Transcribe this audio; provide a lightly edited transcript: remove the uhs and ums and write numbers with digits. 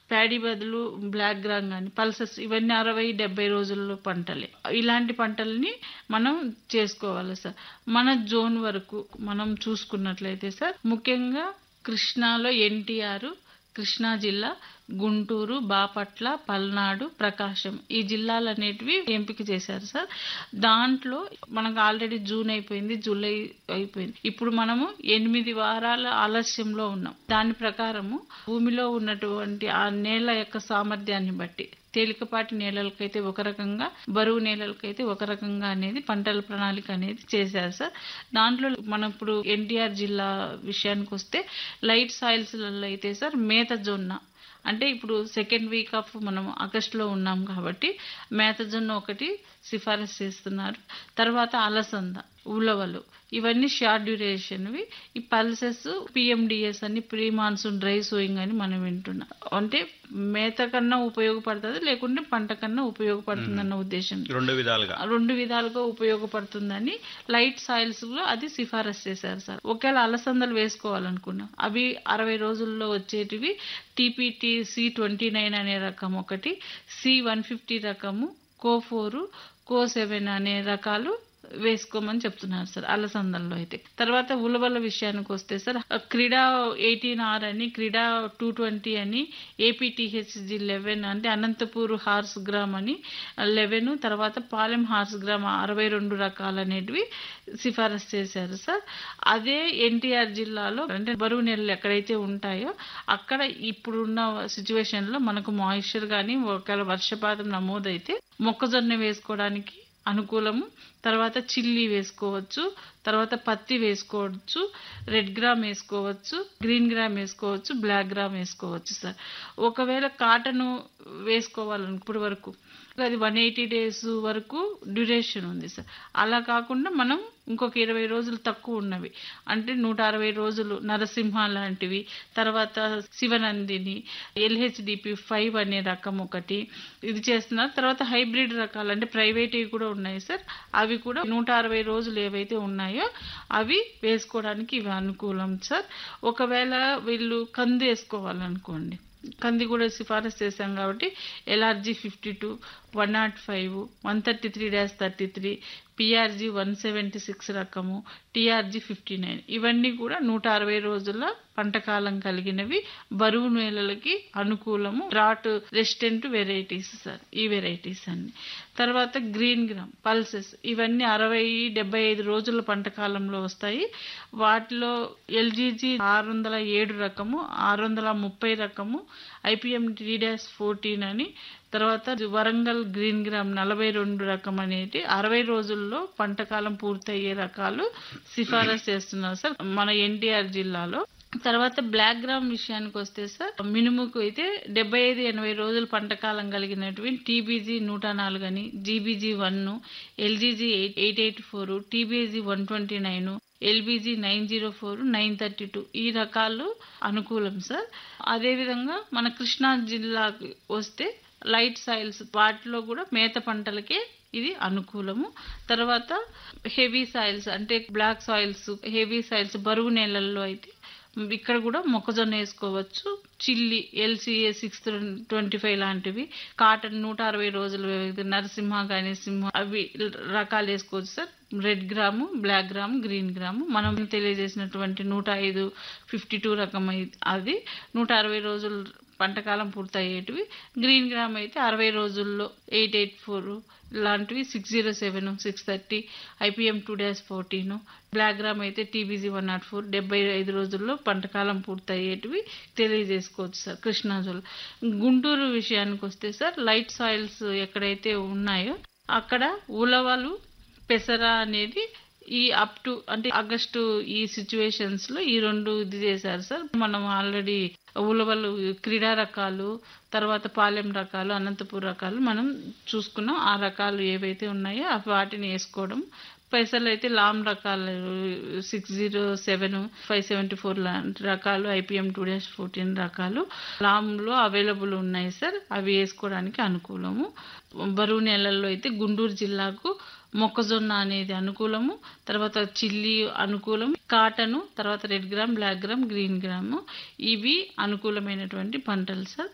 Paddy బదులు black gram గాని, pulses ఇవన్నీ 60, 70 రోజుల్లో పంటలే. ఇలాంటి పంటల్ని మనం చేసుకోవాలి సార్. మన జోన్ వరకు మనం చూసుకున్నట్లయితే సార్, ముఖ్యంగా కృష్ణాలో ఎన్టీఆర్, కృష్ణా జిల్లా, గుంటూరు, బాపట్ల, పల్నాడు, ప్రకాశం ఈ జిల్లాలనేటివి ఎంపిక చేశారు సార్. దాంట్లో మనకు ఆల్రెడీ జూన్ అయిపోయింది, జూలై అయిపోయింది. ఇప్పుడు మనము 8 వారాల ఆలస్యంలో ఉన్నాం. దాని ప్రకారము భూమిలో ఉన్నటువంటి ఆ నేల యొక్క సామర్థ్యాన్ని బట్టి తేలికపాటి నేలలకైతే ఒక రకంగా, బరువు నేలలకైతే ఒక రకంగా అనేది పంటల ప్రణాళిక అనేది చేశారు సార్. దాంట్లో మనం ఇప్పుడు ఎన్టీఆర్ జిల్లా విషయానికి వస్తే లైట్ సాయిల్స్లలో అయితే సార్ మేత జొన్న, అంటే ఇప్పుడు సెకండ్ వీక్ ఆఫ్ మనం ఆగస్టులో ఉన్నాం కాబట్టి మేత జొన్న ఒకటి సిఫారసు చేస్తున్నారు. తర్వాత అలసంద, ఉలవలు ఇవన్నీ షార్ట్ డ్యూరేషన్వి. ఈ పల్సెస్, పిఎండిఎస్ అని ప్రీ మాన్సూన్ డ్రై సోయింగ్ అని మనం వింటున్నాం. అంటే మేత కన్నా ఉపయోగపడుతుంది, లేకుంటే పంట కన్నా ఉపయోగపడుతుంది అన్న ఉద్దేశం. రెండు విధాలుగా ఉపయోగపడుతుందని లైట్ సాయిల్స్ లో అది సిఫారసు చేశారు సార్. ఒకవేళ అలసందలు వేసుకోవాలనుకున్నాం, అవి 60 రోజుల్లో వచ్చేటివి టీపీటీ C29 అనే రకం ఒకటి, C150 రకము, కో4, కో7 అనే రకాలు వేసుకోమని చెప్తున్నారు సార్ అలసందల్లో అయితే. తర్వాత ఉలవల విషయానికి వస్తే సార్, క్రీడా 18R అని, క్రీడా 220 అని, APTHG11 అంటే అనంతపూర్ హార్స్ గ్రామ్ అని 11, తర్వాత పాలెం హార్స్ గ్రామ్ 62 రకాలు అనేటివి సిఫారసు చేశారు సార్. అదే ఎన్టీఆర్ జిల్లాలో అంటే బరువు నెలలు ఎక్కడైతే ఉంటాయో అక్కడ ఇప్పుడున్న సిచ్యువేషన్ లో మనకు మాయిశ్చర్ కానీ ఒకవేళ వర్షపాతం నమోదైతే మొక్కజొన్న వేసుకోవడానికి అనుకూలము. తర్వాత చిల్లీ వేసుకోవచ్చు, తర్వాత పత్తి వేసుకోవచ్చు, రెడ్ గ్రామ్ వేసుకోవచ్చు, గ్రీన్ గ్రామ్ వేసుకోవచ్చు, బ్లాక్ గ్రామ్ వేసుకోవచ్చు సార్. ఒకవేళ కాటన్ వేసుకోవాలని ఇప్పటి వరకు అది 180 days వరకు డ్యూరేషన్ ఉంది సార్. అలా కాకుండా మనం ఇంకొక 20 రోజులు తక్కువ ఉన్నవి అంటే 160 రోజులు నరసింహ లాంటివి, తర్వాత శివనందిని, LHDP5 అనే రకం ఒకటి ఇది చేస్తున్నారు. తర్వాత హైబ్రిడ్ రకాలు అంటే ప్రైవేట్ కూడా ఉన్నాయి సార్. అవి కూడా 160 రోజులు ఏవైతే ఉన్నాయో అవి వేసుకోవడానికి ఇవి అనుకూలం సార్. ఒకవేళ వీళ్ళు కంది వేసుకోవాలనుకోండి, కంది కూడా సిఫారసు చేశాం కాబట్టి LRG 52, 105, 133-33, PRG 176 రకము, TRG 59 ఇవన్నీ కూడా 160 రోజుల పంటకాలం కలిగినవి, బరువు నేలలకి అనుకూలము, డ్రాట్ రెసిస్టెంట్ వెరైటీస్ సార్ ఈ వెరైటీస్ అన్ని. తర్వాత గ్రీన్ గ్రామ్, పల్సెస్ ఇవన్నీ 60-75 రోజుల పంటకాలంలో వస్తాయి. వాటిలో LGG 607 రకము, 630 రకము, IPM 3-14 అని, తర్వాత వరంగల్ గ్రీన్ గ్రామ్ 42 రకం అనేది 60 రోజుల్లో పంటకాలం పూర్తయ్యే రకాలు సిఫారసు చేస్తున్నారు సార్ మన ఎన్టీఆర్ జిల్లాలో. తర్వాత బ్లాక్ గ్రామ్ విషయానికి వస్తే సార్, మినుముకు అయితే 75-80 రోజులు పంటకాలం కలిగినటువంటి TBG 104 అని, GBG 1, LGG 884, TBG 129, LBG 904, 932 ఈ రకాలు అనుకూలం సార్. అదేవిధంగా మన కృష్ణా జిల్లాకు వస్తే లైట్ సాయిల్స్ వాటిలో కూడా మేత పంటలకే ఇది అనుకూలము. తర్వాత హెవీ సాయిల్స్ అంటే బ్లాక్ సాయిల్స్, హెవీ సాయిల్స్ బరువు నేలల్లో అయితే ఇక్కడ కూడా మొక్కజొన్న వేసుకోవచ్చు, చిల్లి LCA 625 లాంటివి, కాటన్ 160 రోజులు, నరసింహ కానీ సింహ అవి రకాలు వేసుకోవచ్చు sir. Red gram, black gram, green gram మనం తెలియజేసినటువంటి 105, 52 రకం అది 160 రోజులు పంటకాలం పూర్తయ్యేటివి. గ్రీన్ గ్రామ్ అయితే 60 రోజుల్లో 884 లాంటివి, 607, 630, IPM 2-14, బ్లాక్ గ్రామ్ అయితే TBG 104 75 రోజుల్లో పంటకాలం పూర్తయ్యేటివి తెలియజేసుకోవచ్చు సార్ కృష్ణా జిల్లా. గుంటూరు విషయానికి వస్తే సార్, లైట్ సాయిల్స్ ఎక్కడైతే ఉన్నాయో అక్కడ ఉలవలు, పెసర అనేది ఈ అప్ టు అంటే ఆగస్టు ఈ సిచ్యువేషన్స్ లో ఈ రెండు ఇది చేశారు సార్. మనం ఆల్రెడీ ఉలవలు క్రీడా రకాలు, తర్వాత పాలెం రకాలు, అనంతపూర్ రకాలు మనం చూసుకున్నాం. ఆ రకాలు ఏవైతే ఉన్నాయో వాటిని వేసుకోవడం. పెసలు అయితే లామ్ రకాలు 607, 574 లాంటి రకాలు, IPM 2-14 రకాలు లామ్లో అవైలబుల్ ఉన్నాయి సార్. అవి వేసుకోవడానికి అనుకూలము. బరువు నేలల్లో అయితే గుంటూరు జిల్లాకు మొక్కజొన్న అనేది అనుకూలము, తర్వాత చిల్లీ అనుకూలం, కాటను, తర్వాత red gram, black gram, green gram ఇవి అనుకూలమైనటువంటి పంటలు సార్.